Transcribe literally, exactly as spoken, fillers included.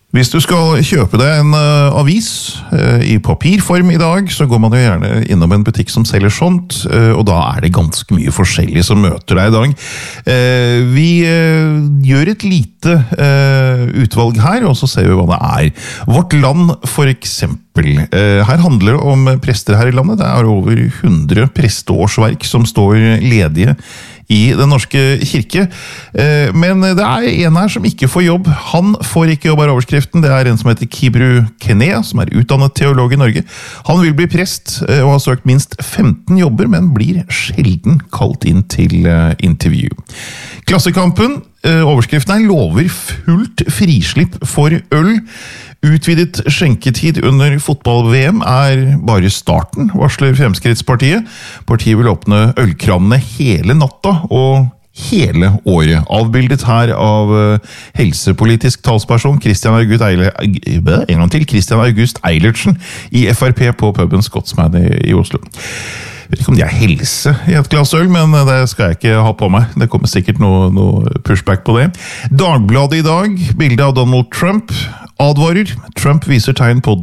Hvis du skal kjøpe deg en uh, avis uh, i papirform i dag, så går man jo gjerne innom en butikk som selger sånt, uh, og da er det ganske mye forskjellig som møter deg i dag. Uh, vi uh, gjør et lite uh, utvalg her, og så ser vi hva det er. Vårt Land, for eksempel. Uh, her handler det om prester her i landet. Det er over hundre presteårsverk som står ledige i Den norske kirke, men det er en her som ikke får jobb. Han får ikke jobb av overskriften. Det er en som heter Kibru Kene, som er utdannet teolog i Norge. Han vil bli prest og har søkt minst femten jobber, men blir sjelden kalt inn til intervju. Klassekampen, overskriften er lover fullt frislipp for øl. Utvidet skjenketid under fotball-V M er bare starten, varsler Fremskrittspartiet. Partiet vil åpne ølkranene hele natta og hele året. Avbildet her av helsepolitisk talsperson Christian August, Eile, en gang til, Christian August Eilertsen i F R P på puben Scotsman i, i Oslo. Jeg vet ikke om de er helse i et glass øl, men det skal jeg ikke ha på meg. Det kommer sikkert noe, noe pushback på det. Dagbladet i dag, bilde av Donald Trump, advarer. Trump viser tegn på